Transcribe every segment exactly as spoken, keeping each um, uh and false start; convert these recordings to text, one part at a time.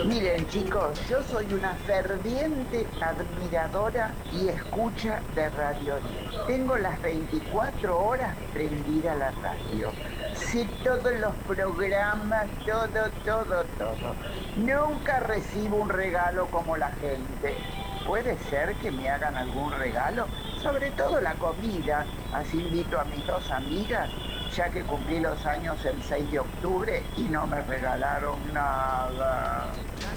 Miren chicos, yo soy una ferviente admiradora y escucha de Radio diez. Tengo las veinticuatro horas prendida la radio. Sé todos los programas, todo, todo, todo. Nunca recibo un regalo como la gente. ¿Puede ser que me hagan algún regalo? Sobre todo la comida. Así invito a mis dos amigas, ya que cumplí los años el seis de octubre y no me regalaron nada.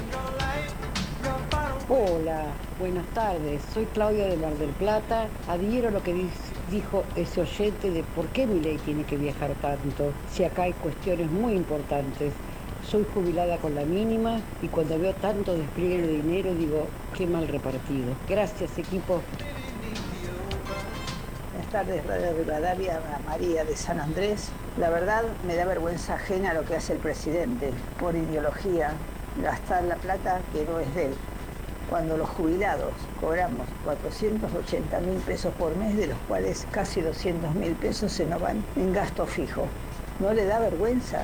Hola, buenas tardes. Soy Claudia de Mar del Plata. Adhiero a lo que di- dijo ese oyente de por qué Milei tiene que viajar tanto, si acá hay cuestiones muy importantes. Soy jubilada con la mínima y cuando veo tanto despliegue de dinero digo, qué mal repartido. Gracias, equipo. Buenas tardes, Radio Rivadavia, María de San Andrés. La verdad me da vergüenza ajena lo que hace el presidente, por ideología, gastar la plata que no es de él. Cuando los jubilados cobramos cuatrocientos ochenta mil pesos por mes, de los cuales casi doscientos mil pesos se nos van en gasto fijo. ¿No le da vergüenza?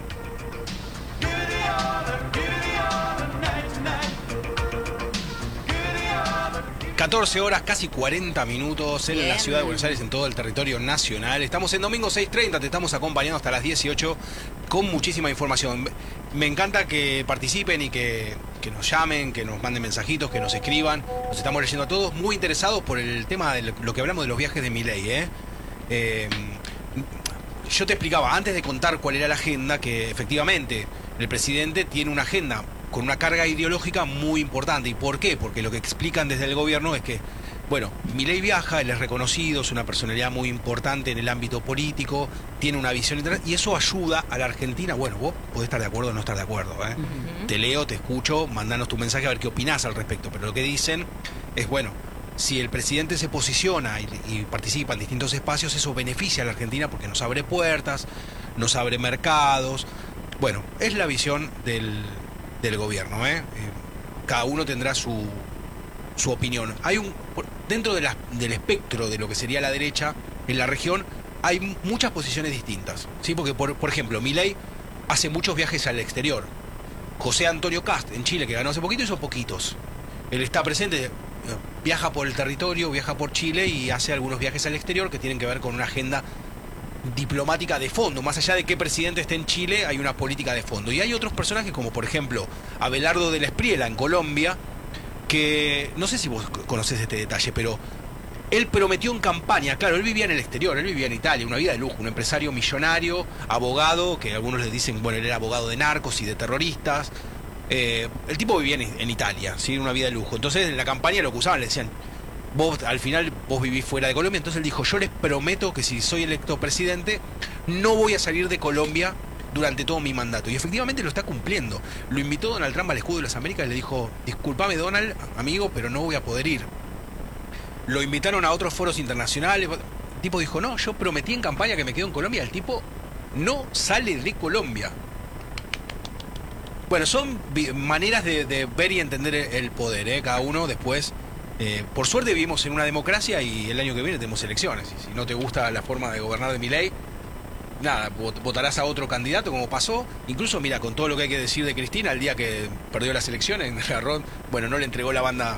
catorce horas, casi cuarenta minutos en Bien. la ciudad de Buenos Aires, en todo el territorio nacional. Estamos en domingo seis treinta, te estamos acompañando hasta las dieciocho con muchísima información. Me encanta que participen y que, que nos llamen, que nos manden mensajitos, que nos escriban. Nos estamos leyendo a todos, muy interesados por el tema de lo que hablamos de los viajes de Milei, ¿eh? Eh, yo te explicaba, antes de contar cuál era la agenda, que efectivamente el presidente tiene una agenda con una carga ideológica muy importante. ¿Y por qué? Porque lo que explican desde el gobierno es que, bueno, Milei viaja, él es reconocido, es una personalidad muy importante en el ámbito político, tiene una visión internacional, y eso ayuda a la Argentina. Bueno, vos podés estar de acuerdo o no estar de acuerdo, ¿eh? Uh-huh. Te leo, te escucho, mandanos tu mensaje a ver qué opinás al respecto. Pero lo que dicen es, bueno, si el presidente se posiciona y, y participa en distintos espacios, eso beneficia a la Argentina porque nos abre puertas, nos abre mercados. Bueno, es la visión del... del gobierno, ¿eh? Eh, cada uno tendrá su, su opinión. Hay un dentro de la, del espectro de lo que sería la derecha en la región hay muchas posiciones distintas, ¿sí? Porque por, por ejemplo, Milei hace muchos viajes al exterior. José Antonio Kast en Chile, que ganó hace poquito, hizo poquitos. Él está presente, viaja por el territorio, viaja por Chile y hace algunos viajes al exterior que tienen que ver con una agenda diplomática de fondo. Más allá de qué presidente esté en Chile, hay una política de fondo. Y hay otros personajes como por ejemplo Abelardo de la Espriella en Colombia, que no sé si vos conocés este detalle, pero él prometió en campaña, claro, él vivía en el exterior, él vivía en Italia, una vida de lujo, un empresario millonario, abogado, que algunos le dicen, bueno, él era abogado de narcos y de terroristas. Eh, el tipo vivía en, en Italia, ¿sí? Una vida de lujo. Entonces en la campaña lo acusaban, le decían, vos al final vos vivís fuera de Colombia. Entonces él dijo, yo les prometo que si soy electo presidente no voy a salir de Colombia durante todo mi mandato. Y efectivamente lo está cumpliendo. Lo invitó Donald Trump al Escudo de las Américas y le dijo, discúlpame Donald, amigo, pero no voy a poder ir. Lo invitaron a otros foros internacionales. El tipo dijo, no, yo prometí en campaña que me quedo en Colombia. El tipo no sale de Colombia. Bueno, son maneras de, de ver y entender el poder, ¿eh? Cada uno después... Eh, por suerte vivimos en una democracia y el año que viene tenemos elecciones. Y si no te gusta la forma de gobernar de Milei, nada, votarás a otro candidato como pasó. Incluso, mira, con todo lo que hay que decir de Cristina, el día que perdió las elecciones, agarró, bueno, no le entregó la banda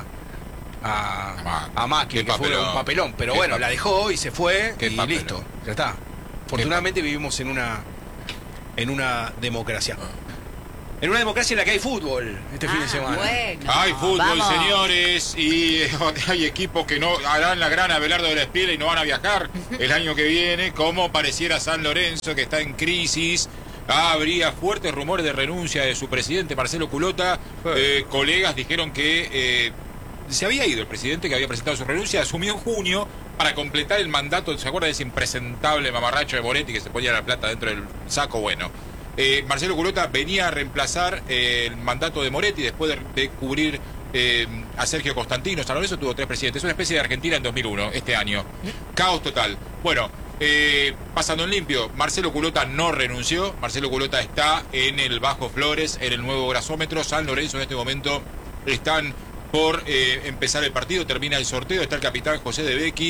a, a Macri, que fue un papelón. Pero bueno, la dejó y se fue y papelón. Listo, ya está. Afortunadamente vivimos en una, en una democracia. En una democracia en la que hay fútbol este ah, fin de semana. Bueno, hay fútbol, vamos. Señores, y hay equipos que no harán la gran Abelardo de la Espriella y no van a viajar el año que viene, como pareciera San Lorenzo, que está en crisis. Ah, habría fuertes rumores de renuncia de su presidente, Marcelo Culota. Eh, colegas dijeron que eh, se había ido el presidente, que había presentado su renuncia, asumió en junio para completar el mandato. ¿Se acuerda de ese impresentable mamarracho de Moretti que se ponía la plata dentro del saco? Bueno. Eh, Marcelo Culota venía a reemplazar eh, el mandato de Moretti después de, de cubrir eh, a Sergio Constantino. San Lorenzo tuvo tres presidentes, una especie de Argentina en dos mil uno, este año. Caos total. Bueno, eh, pasando en limpio, Marcelo Culota no renunció. Marcelo Culota está en el Bajo Flores, en el nuevo gasómetro. San Lorenzo en este momento están por eh, empezar el partido, termina el sorteo, está el capitán José de Becchi.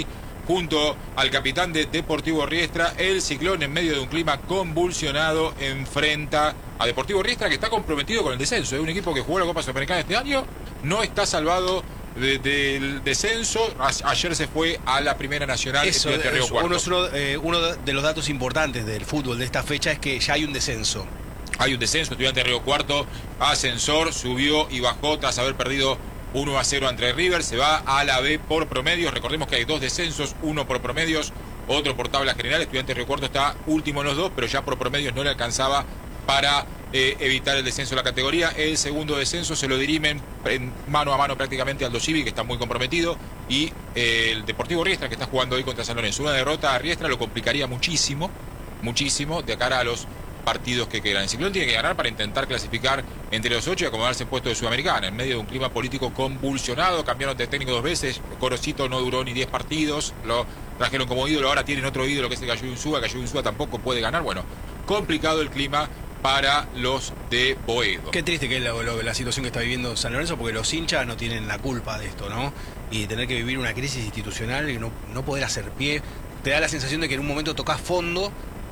junto al capitán de Deportivo Riestra. El Ciclón, en medio de un clima convulsionado, enfrenta a Deportivo Riestra, que está comprometido con el descenso. Es un equipo que jugó la Copa Sudamericana este año, no está salvado de, del descenso. A, ayer se fue a la Primera Nacional. Eso, de Río Cuarto. Uno, uno, eh, uno de los datos importantes del fútbol de esta fecha es que ya hay un descenso. Hay un descenso, Estudiante de Río Cuarto, ascensor, subió y bajó tras haber perdido uno a cero ante River. Se va a la B por promedios. Recordemos que hay dos descensos, uno por promedios, otro por tabla general. Estudiante de Río Cuarto está último en los dos, pero ya por promedios no le alcanzaba para eh, evitar el descenso de la categoría. El segundo descenso se lo dirimen en mano a mano prácticamente Aldo Civi, que está muy comprometido, y eh, el Deportivo Riestra, que está jugando hoy contra San Lorenzo. Una derrota a Riestra lo complicaría muchísimo, muchísimo, de cara a los partidos que quedan. El Ciclón tiene que ganar para intentar clasificar entre los ocho y acomodarse en puesto de Sudamericana, en medio de un clima político convulsionado. Cambiaron de técnico dos veces, Corocito no duró ni diez partidos, lo trajeron como ídolo, ahora tienen otro ídolo que es el Gallo Insúa. Gallo Insúa tampoco puede ganar. Bueno, complicado el clima para los de Boedo. Qué triste que es lo, lo, la situación que está viviendo San Lorenzo, porque los hinchas no tienen la culpa de esto, ¿no? Y tener que vivir una crisis institucional y no, no poder hacer pie, te da la sensación de que en un momento tocas fondo.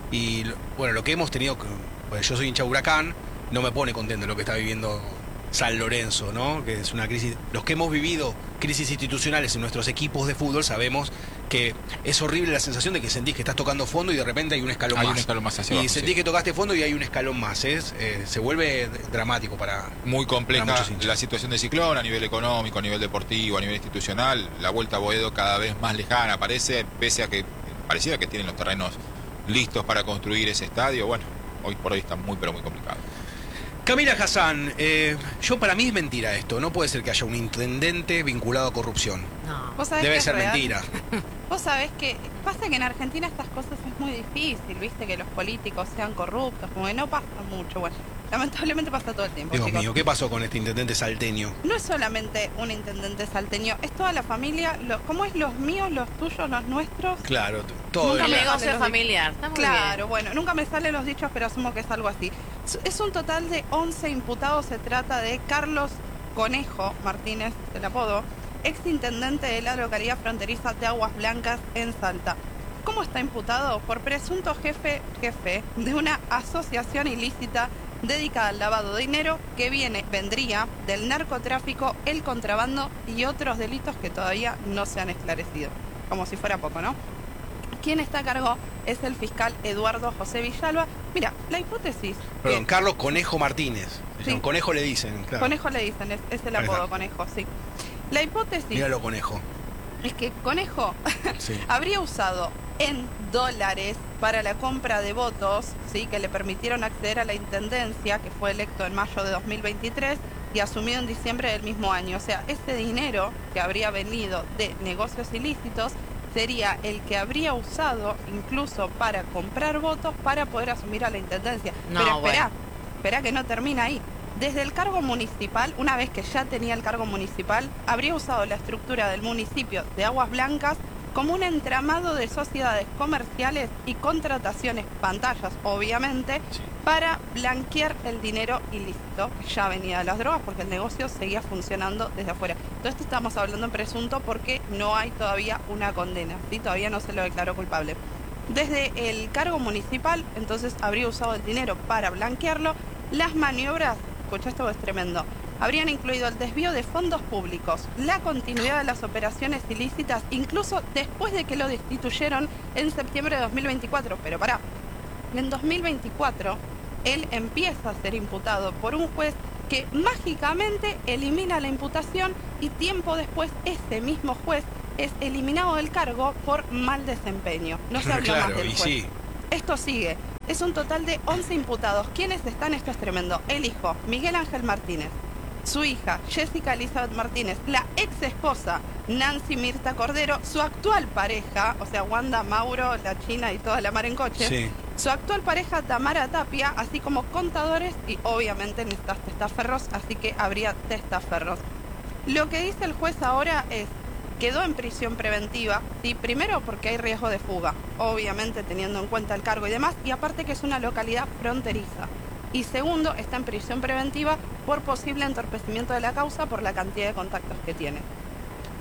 Y bueno, lo que hemos tenido, pues yo soy hincha Huracán, no me pone contento lo que está viviendo San Lorenzo, ¿no? Que es una crisis. Los que hemos vivido crisis institucionales en nuestros equipos de fútbol sabemos que es horrible la sensación de que sentís que estás tocando fondo y de repente hay un escalón hay más. Un escalón más hacia y abajo, sentís sí. que tocaste fondo y hay un escalón más. Es, eh, se vuelve dramático para. Muy compleja para muchos hinchas. La situación de Ciclón a nivel económico, a nivel deportivo, a nivel institucional. La vuelta a Boedo cada vez más lejana parece, pese a que pareciera que tienen los terrenos listos para construir ese estadio. Bueno, hoy por hoy está muy pero muy complicado. Camila Hassan, eh, yo para mí es mentira esto. No puede ser que haya un intendente vinculado a corrupción. No. ¿Vos sabés Debe que es ser real? mentira. Vos sabés que pasa que en Argentina estas cosas es muy difícil, viste, que los políticos sean corruptos, como que no pasa mucho. Bueno, lamentablemente pasa todo el tiempo. Dios chicos. mío, ¿qué pasó con este intendente salteño? No es solamente un intendente salteño, es toda la familia, lo, ¿cómo es los míos, los tuyos, los nuestros? Claro, todo Nunca el- me Un sale negocio los- familiar, está muy Claro, bien. bueno, nunca me salen los dichos, pero asumo que es algo así. Es un total de once imputados. Se trata de Carlos Conejo Martínez, el apodo, ex intendente de la localidad fronteriza de Aguas Blancas en Salta. ¿Cómo está imputado? Por presunto jefe, jefe de una asociación ilícita dedicada al lavado de dinero que viene, vendría del narcotráfico, el contrabando y otros delitos que todavía no se han esclarecido. Como si fuera poco, ¿no? Quien está a cargo es el fiscal Eduardo José Villalba. Mira, la hipótesis... Perdón, que- Carlos Conejo Martínez. Sí. Conejo le dicen, claro. Conejo le dicen, es, es el Ahí apodo está. Conejo, sí. La hipótesis Míralo, Conejo. es que Conejo Sí. habría usado en dólares para la compra de votos, sí, que le permitieron acceder a la intendencia, que fue electo en mayo de dos mil veintitrés y asumido en diciembre del mismo año. O sea, ese dinero que habría venido de negocios ilícitos sería el que habría usado incluso para comprar votos para poder asumir a la intendencia. No, Pero espera, bueno. espera que no termina ahí. Desde el cargo municipal, una vez que ya tenía el cargo municipal, habría usado la estructura del municipio de Aguas Blancas como un entramado de sociedades comerciales y contrataciones, pantallas obviamente, Sí. para blanquear el dinero ilícito que ya venía de las drogas, porque el negocio seguía funcionando desde afuera. Todo esto estamos hablando en presunto porque no hay todavía una condena, ¿sí? Todavía no se lo declaró culpable. Desde el cargo municipal, entonces habría usado el dinero para blanquearlo. Las maniobras, escucha, esto es tremendo, habrían incluido el desvío de fondos públicos, la continuidad de las operaciones ilícitas, incluso después de que lo destituyeron en septiembre de dos mil veinticuatro. Pero pará, en dos mil veinticuatro él empieza a ser imputado por un juez que mágicamente elimina la imputación y tiempo después ese mismo juez es eliminado del cargo por mal desempeño. No se habla Claro, más del y juez. sí. Esto sigue. Es un total de once imputados. ¿Quiénes están? Esto es tremendo. El hijo, Miguel Ángel Martínez. Su hija, Jessica Elizabeth Martínez. La ex esposa, Nancy Mirta Cordero. Su actual pareja, o sea, Wanda Mauro, la China y toda la mar en coche. Sí. Su actual pareja, Tamara Tapia, así como contadores y obviamente necesitas testaferros, así que habría testaferros. Lo que dice el juez ahora es, quedó en prisión preventiva, ¿sí? Primero porque hay riesgo de fuga, obviamente teniendo en cuenta el cargo y demás, y aparte que es una localidad fronteriza. Y segundo, está en prisión preventiva por posible entorpecimiento de la causa por la cantidad de contactos que tiene.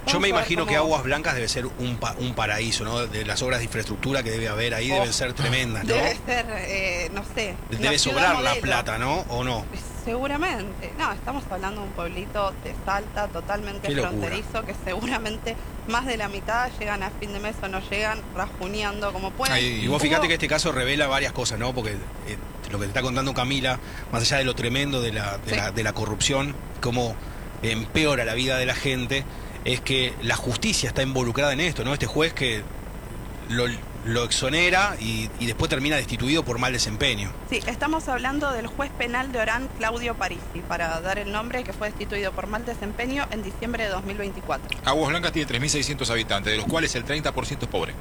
Yo me a ver imagino que cómo- Aguas Blancas debe ser un, pa- un paraíso, ¿no? De las obras de infraestructura que debe haber ahí Oh, deben ser tremendas, ¿no? Debe ser, eh, no sé. Debe la ciudad sobrar la modelo. plata, ¿no? ¿O no? Seguramente. No, estamos hablando de un pueblito de Salta totalmente Qué locura. fronterizo que seguramente más de la mitad llegan a fin de mes o no llegan rajuneando como pueden. Ahí- Y vos Hubo- fíjate que este caso revela varias cosas, ¿no? Porque eh, lo que te está contando Camila, más allá de lo tremendo de la, de Sí. la, de la corrupción, cómo empeora la vida de la gente, es que la justicia está involucrada en esto, ¿no? Este juez que lo, lo exonera y, y después termina destituido por mal desempeño. Sí, estamos hablando del juez penal de Orán, Claudio Parisi, para dar el nombre, que fue destituido por mal desempeño en diciembre de dos mil veinticuatro. Aguas Blancas tiene tres mil seiscientos habitantes, de los cuales el treinta por ciento es pobre.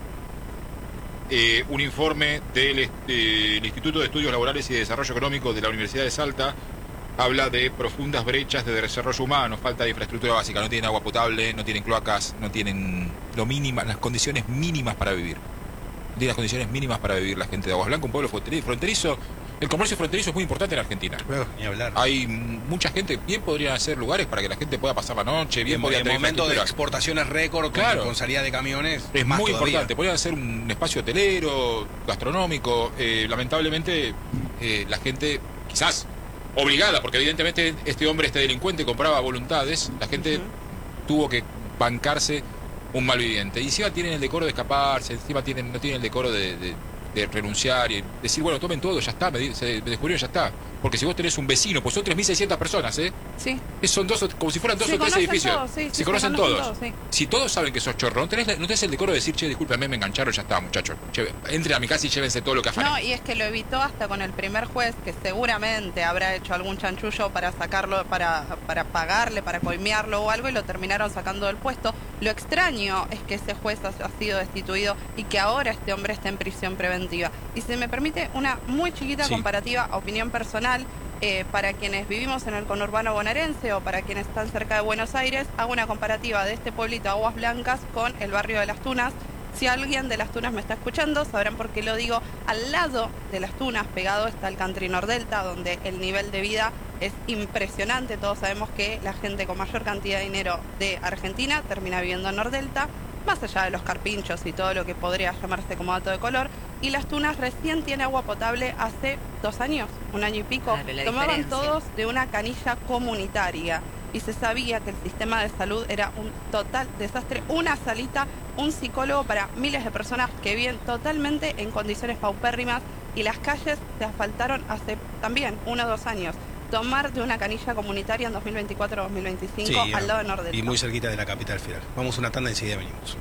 Eh, un informe del, est- del Instituto de Estudios Laborales y de Desarrollo Económico de la Universidad de Salta habla de profundas brechas de desarrollo humano, falta de infraestructura básica, no tienen agua potable, no tienen cloacas, no tienen lo mínima, las condiciones mínimas para vivir. No tiene las condiciones mínimas para vivir la gente de Aguas Blancas, un pueblo fronterizo. fronterizo. El comercio fronterizo es muy importante en Argentina. Ni hablar. Hay mucha gente, bien podrían ser lugares para que la gente pueda pasar la noche, bien en podría en tener momentos de infraestructura. exportaciones récord, con, Claro. con salida de camiones, Es más muy todavía. importante, podrían ser un espacio hotelero, gastronómico. Eh, lamentablemente, eh, la gente, quizás obligada, porque evidentemente este hombre, este delincuente, compraba voluntades, la gente Ujú. tuvo que bancarse un malviviente. Y encima tienen el decoro de escaparse, encima tienen, no tienen el decoro de, de- de renunciar y decir, bueno, tomen todo, ya está, me, di- se, me descubrieron, ya está. Porque si vos tenés un vecino, pues son tres mil seiscientas personas, ¿eh? Sí. Es- Son dos, o- como si fueran dos Se o tres conocen edificios. todos, sí, sí, se se conocen conocen todos. todos, sí. Si todos saben que sos chorro, no tenés, la- no tenés el decoro de decir, che, discúlpame, me engancharon, ya está, muchachos. Che, entren a mi casa y llévense todo lo que afanen. No, y es que lo evitó hasta con el primer juez, que seguramente habrá hecho algún chanchullo para sacarlo, para, para pagarle, para coimearlo o algo, y lo terminaron sacando del puesto. Lo extraño es que ese juez ha, ha sido destituido y que ahora este hombre está en prisión preventiva. Y se me permite una muy chiquita Sí. comparativa, opinión personal, eh, para quienes vivimos en el conurbano bonaerense o para quienes están cerca de Buenos Aires, hago una comparativa de este pueblito Aguas Blancas con el barrio de Las Tunas. Si alguien de Las Tunas me está escuchando, sabrán por qué lo digo. Al lado de Las Tunas, pegado, está el Country Nordelta, donde el nivel de vida es impresionante. Todos sabemos que la gente con mayor cantidad de dinero de Argentina termina viviendo en Nordelta, más allá de los carpinchos y todo lo que podría llamarse como dato de color. Y Las Tunas recién tiene agua potable hace dos años, un año y pico. Claro, la Tomaban diferencia. todos de una canilla comunitaria. Y se sabía que el sistema de salud era un total desastre. Una salita, un psicólogo para miles de personas que viven totalmente en condiciones paupérrimas, y las calles se asfaltaron hace también uno o dos años. Tomar de una canilla comunitaria en dos mil veinticuatro dos mil veinticinco Sí, al lado de Nordelta. y muy cerquita de la capital federal. Vamos a una tanda y enseguida venimos.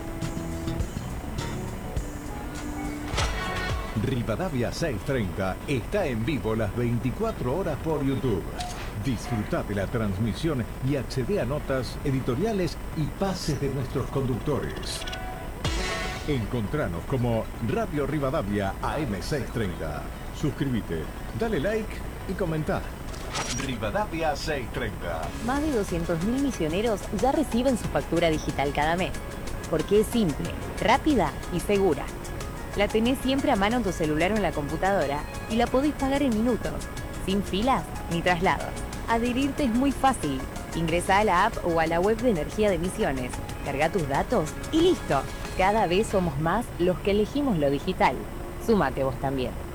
Rivadavia seiscientos treinta está en vivo las veinticuatro horas por YouTube. Disfruta de la transmisión y accede a notas, editoriales y pases de nuestros conductores. Encontranos como Radio Rivadavia A M seiscientos treinta. Suscríbete, dale like y comenta. Rivadavia seiscientos treinta. Más de doscientos mil misioneros ya reciben su factura digital cada mes, porque es simple, rápida y segura. La tenés siempre a mano en tu celular o en la computadora y la podés pagar en minutos, sin filas ni traslados. Adherirte es muy fácil. Ingresa a la app o a la web de Energía de Misiones, carga tus datos y listo. Cada vez somos más los que elegimos lo digital. Súmate vos también.